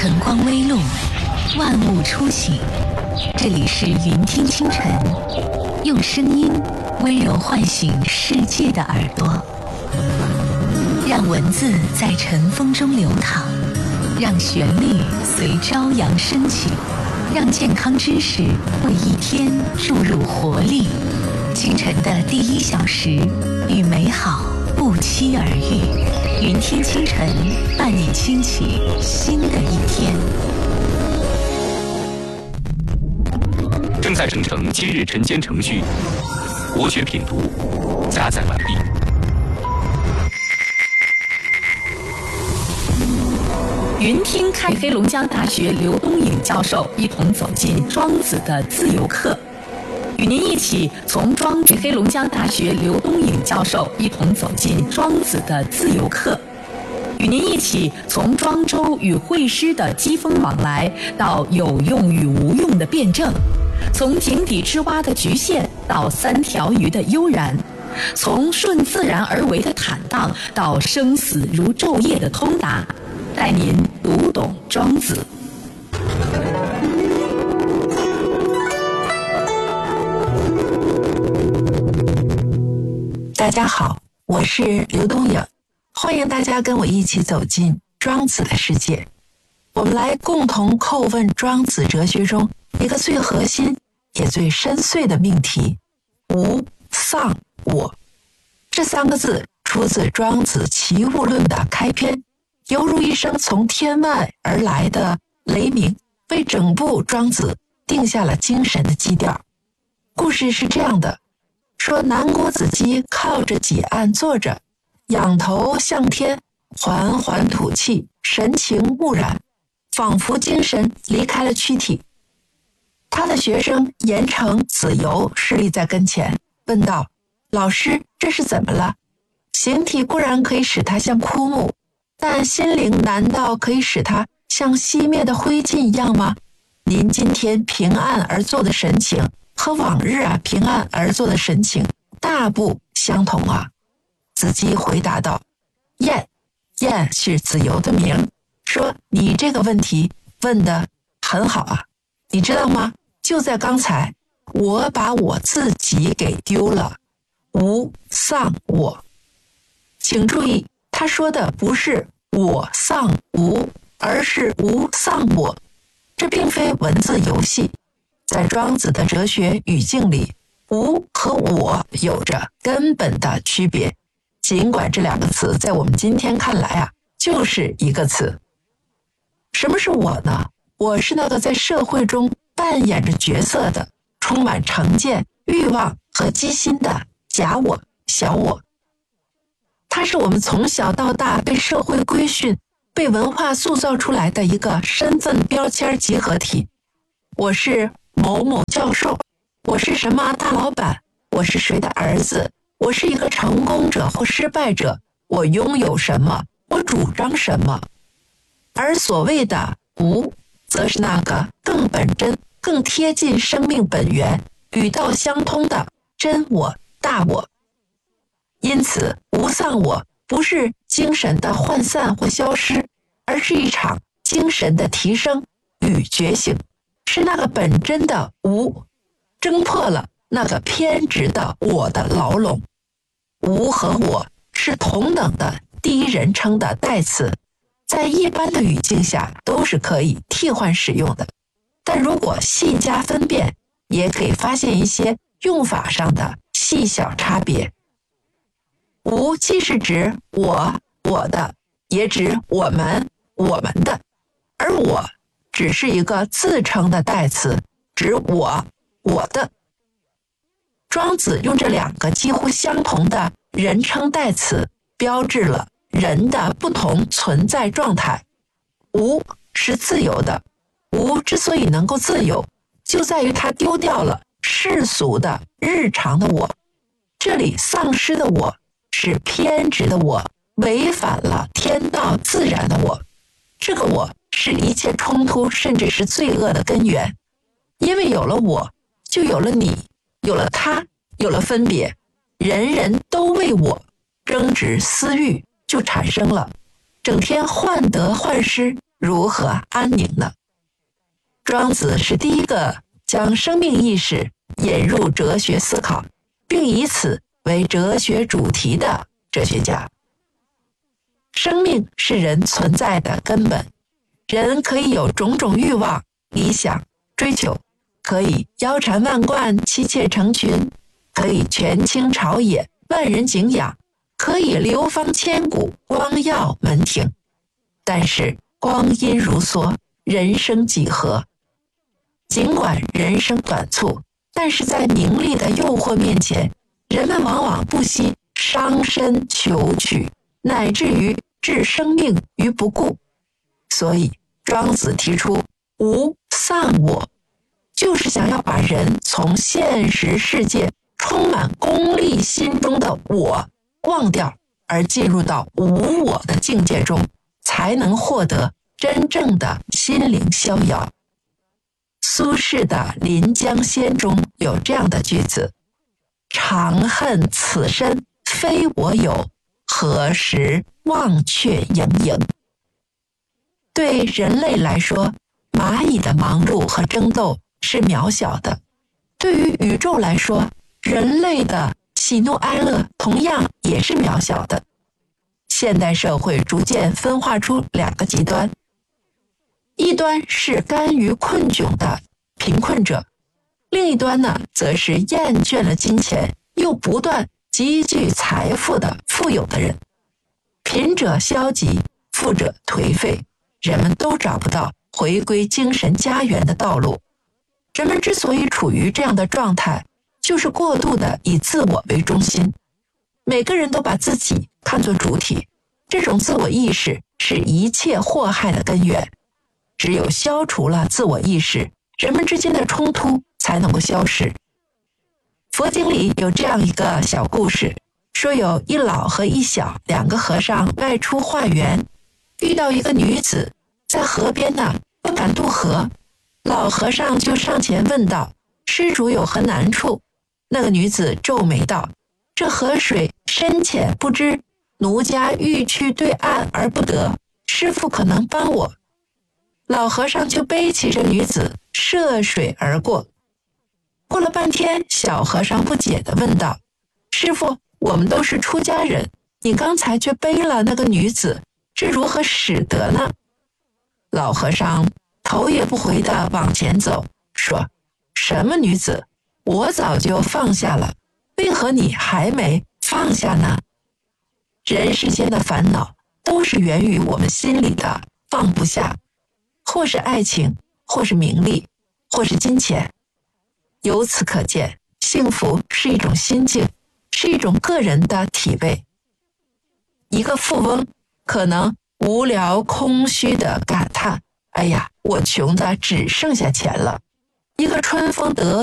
晨光微露，万物初醒。这里是云听清晨，用声音温柔唤醒世界的耳朵，让文字在晨风中流淌，让旋律随朝阳升起，让健康知识为一天注入活力。清晨的第1小时，与美好不期而遇。云听清晨，伴你轻启新的一天。 正在生成今日晨间程序，国学品读加载完毕。 云听开黑龙江大学刘东颖教授一同走进庄子的自由课，与您一起从黑龙江大学刘东颖教授一同走进庄子的自由课，与您一起从庄周与会师的机锋往来到有用与无用的辩证，从井底之蛙的局限到3条鱼的悠然，从顺自然而为的坦荡到生死如昼夜的通达，带您读懂庄子。 大家好，我是刘东颖，欢迎大家跟我一起走进庄子的世界。我们来共同叩问庄子哲学中一个最核心也最深邃的命题：无、丧、我。这3个字出自庄子齐物论的开篇，犹如一声从天外而来的雷鸣，为整部庄子定下了精神的基调。故事是这样的，说南国子机靠着几案坐着，仰头向天，缓缓吐气，神情木然，仿佛精神离开了躯体。他的学生严惩子游侍立在跟前，问道：老师，这是怎么了？形体固然可以使他像枯木，但心灵难道可以使他像熄灭的灰烬一样吗？您今天平安而坐的神情和往日平安而坐的神情大不相同啊。子机回答道：晏是子游的名，说你这个问题问得很好啊。你知道吗？就在刚才，我把我自己给丢了，无丧我。请注意，他说的不是我丧无，而是无丧我。这并非文字游戏，在庄子的哲学语境里，无和我有着根本的区别，尽管这2个词在我们今天看来就是一个词。什么是我呢？我是那个在社会中扮演着角色的，充满成见、欲望和机心的假我、小我。它是我们从小到大被社会规训、被文化塑造出来的一个身份标签集合体。我是某某教授，我是什么大老板，我是谁的儿子，我是一个成功者或失败者，我拥有什么，我主张什么。而所谓的无，则是那个更本真、更贴近生命本源、与道相通的真我、大我。因此，无丧我不是精神的涣散或消失，而是一场精神的提升与觉醒，是那个本真的无挣破了那个偏执的我的牢笼。无和我是同等的第一人称的代词，在一般的语境下都是可以替换使用的，但如果细加分辨，也可以发现一些用法上的细小差别。无既是指我的，也指我们的，而我只是一个自称的代词，指我的。庄子用这2个几乎相同的人称代词，标志了人的不同存在状态。无是自由的，无之所以能够自由，就在于它丢掉了世俗的日常的我。这里丧失的我是偏执的我，违反了天道自然的我。这个我是一切冲突甚至是罪恶的根源，因为有了我，就有了你，有了他，有了分别，人人都为我争执私欲，就产生了整天患得患失，如何安宁呢？庄子是第一个将生命意识引入哲学思考，并以此为哲学主题的哲学家。生命是人存在的根本，人可以有种种欲望、理想、追求，可以腰缠万贯、妻妾成群，可以权倾朝野、万人敬仰，可以流芳千古、光耀门庭。但是光阴如梭，人生几何？尽管人生短促，但是在名利的诱惑面前，人们往往不惜伤身求取，乃至于置生命于不顾。所以庄子提出无丧我，就是想要把人从现实世界充满功利心中的我忘掉，而进入到无我的境界中，才能获得真正的心灵逍遥。苏轼的《临江仙》中有这样的句子：长恨此身非我有，何时忘却营营。对人类来说，蚂蚁的忙碌和争斗是渺小的；对于宇宙来说，人类的喜怒哀乐同样也是渺小的。现代社会逐渐分化出两个极端，一端是甘于困窘的贫困者，另一端呢，则是厌倦了金钱又不断积聚财富的富有的人。贫者消极，富者颓废，人们都找不到回归精神家园的道路。人们之所以处于这样的状态，就是过度的以自我为中心，每个人都把自己看作主体，这种自我意识是一切祸害的根源。只有消除了自我意识，人们之间的冲突才能够消失。佛经里有这样一个小故事，说有一老和一小两个和尚外出化缘，遇到一个女子在河边呢，不敢渡河。老和尚就上前问道：施主有何难处？那个女子皱眉道：这河水深浅不知，奴家欲去对岸而不得，师父可能帮我。老和尚就背起这女子涉水而过。过了半天，小和尚不解地问道：师父，我们都是出家人，你刚才却背了那个女子，这如何使得呢？老和尚头也不回地往前走，说：什么女子？我早就放下了，为何你还没放下呢？人世间的烦恼都是源于我们心里的放不下，或是爱情，或是名利，或是金钱。由此可见，幸福是一种心境，是一种个人的体味。一个富翁可能无聊空虚地感叹：哎呀，我穷得只剩下钱了。一个春风得